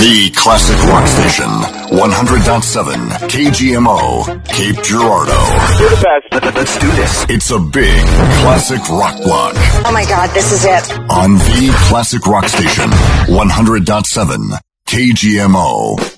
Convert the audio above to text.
The Classic Rock Station, 100.7 KGMO, Cape Girardeau. You're the best. Let's do this. It's a big classic rock block. Oh my God, this is it. On the Classic Rock Station, 100.7 KGMO.